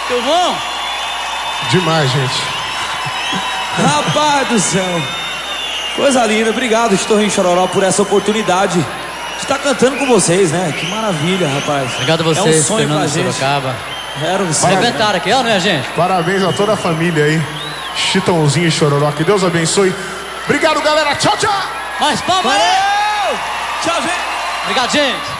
Tudo bom? Demais, gente. Rapaz do céu. Coisa linda. Obrigado, Estorrinho Chororó, por essa oportunidade de estar cantando com vocês, né? Que maravilha, rapaz. Obrigado a vocês, é um sonho Fernando pra gente. Sorocaba. Era um sonho. Arrebentaram aqui, ó, né, gente? Parabéns a toda a família aí. Chitãozinho e Chororó. Que Deus abençoe. Obrigado, galera. Tchau, tchau. Mais palmas. Valeu! Tchau, gente. Obrigado, gente.